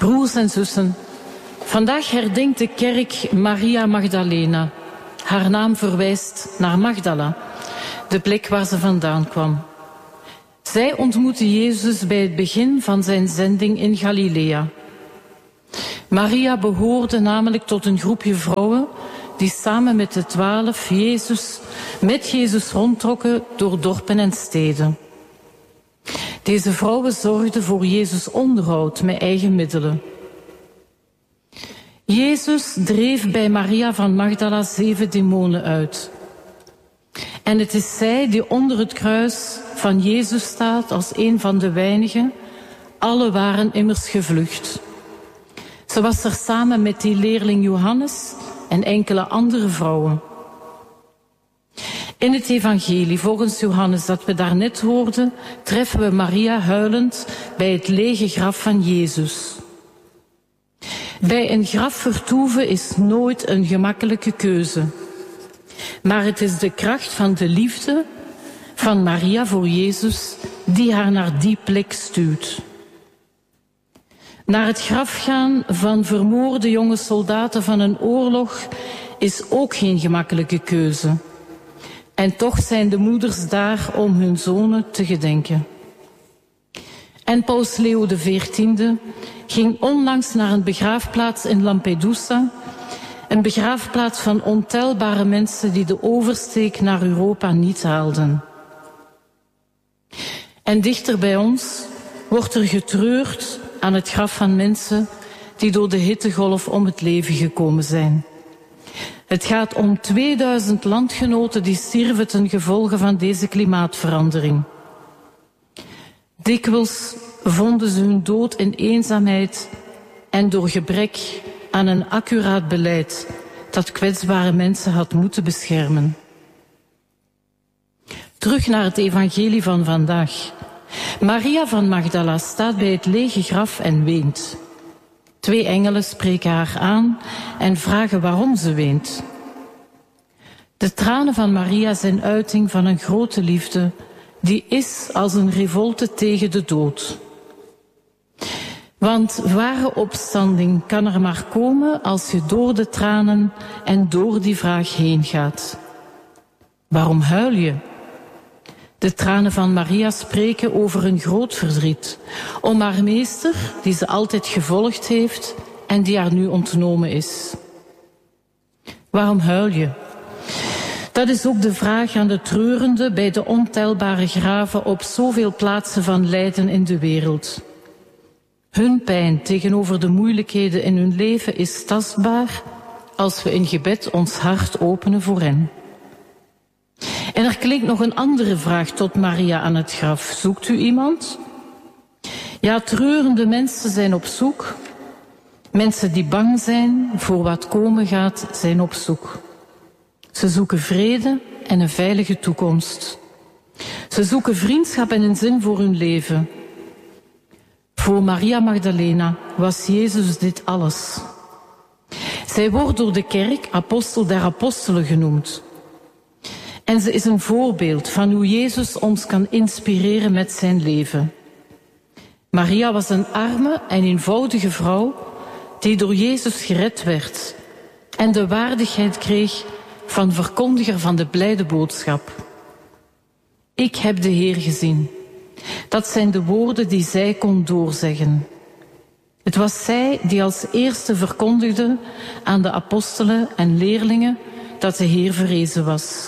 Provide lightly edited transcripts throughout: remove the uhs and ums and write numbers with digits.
Broers en zussen, vandaag herdenkt de kerk Maria Magdalena. Haar naam verwijst naar Magdala, de plek waar ze vandaan kwam. Zij ontmoette Jezus bij het begin van zijn zending in Galilea. Maria behoorde namelijk tot een groepje vrouwen die samen met de 12 met Jezus rondtrokken door dorpen en steden. Deze vrouwen zorgden voor Jezus' onderhoud met eigen middelen. Jezus dreef bij Maria van Magdala 7 demonen uit. En het is zij die onder het kruis van Jezus staat als een van de weinigen. Alle waren immers gevlucht. Ze was er samen met die leerling Johannes en enkele andere vrouwen. In het evangelie volgens Johannes dat we daarnet hoorden, treffen we Maria huilend bij het lege graf van Jezus. Bij een graf vertoeven is nooit een gemakkelijke keuze. Maar het is de kracht van de liefde van Maria voor Jezus die haar naar die plek stuurt. Naar het graf gaan van vermoorde jonge soldaten van een oorlog is ook geen gemakkelijke keuze. En toch zijn de moeders daar om hun zonen te gedenken. En paus Leo XIV ging onlangs naar een begraafplaats in Lampedusa, een begraafplaats van ontelbare mensen die de oversteek naar Europa niet haalden. En dichter bij ons wordt er getreurd aan het graf van mensen die door de hittegolf om het leven gekomen zijn. Het gaat om 2000 landgenoten die stierven ten gevolge van deze klimaatverandering. Dikwijls vonden ze hun dood in eenzaamheid en door gebrek aan een accuraat beleid dat kwetsbare mensen had moeten beschermen. Terug naar het evangelie van vandaag. Maria van Magdala staat bij het lege graf en weent. 2 engelen spreken haar aan en vragen waarom ze weent. De tranen van Maria zijn uiting van een grote liefde die is als een revolte tegen de dood. Want ware opstanding kan er maar komen als je door de tranen en door die vraag heen gaat. Waarom huil je? De tranen van Maria spreken over een groot verdriet, om haar meester, die ze altijd gevolgd heeft en die haar nu ontnomen is. Waarom huil je? Dat is ook de vraag aan de treurenden bij de ontelbare graven op zoveel plaatsen van lijden in de wereld. Hun pijn tegenover de moeilijkheden in hun leven is tastbaar als we in gebed ons hart openen voor hen. En er klinkt nog een andere vraag tot Maria aan het graf. Zoekt u iemand? Ja, treurende mensen zijn op zoek. Mensen die bang zijn voor wat komen gaat, zijn op zoek. Ze zoeken vrede en een veilige toekomst. Ze zoeken vriendschap en een zin voor hun leven. Voor Maria Magdalena was Jezus dit alles. Zij wordt door de kerk apostel der apostelen genoemd. En ze is een voorbeeld van hoe Jezus ons kan inspireren met zijn leven. Maria was een arme en eenvoudige vrouw die door Jezus gered werd en de waardigheid kreeg van verkondiger van de blijde boodschap. Ik heb de Heer gezien. Dat zijn de woorden die zij kon doorzeggen. Het was zij die als eerste verkondigde aan de apostelen en leerlingen dat de Heer verrezen was.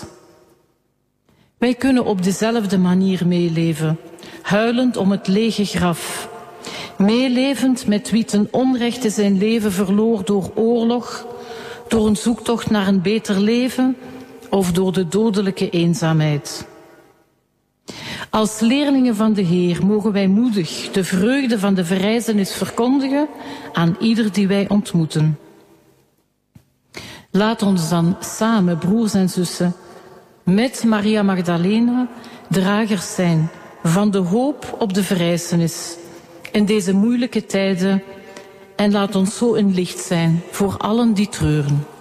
Wij kunnen op dezelfde manier meeleven, huilend om het lege graf. Meelevend met wie ten onrechte zijn leven verloor door oorlog, door een zoektocht naar een beter leven of door de dodelijke eenzaamheid. Als leerlingen van de Heer mogen wij moedig de vreugde van de verrijzenis verkondigen aan ieder die wij ontmoeten. Laat ons dan samen, broers en zussen, met Maria Magdalena dragers zijn van de hoop op de verrijzenis in deze moeilijke tijden en laat ons zo een licht zijn voor allen die treuren.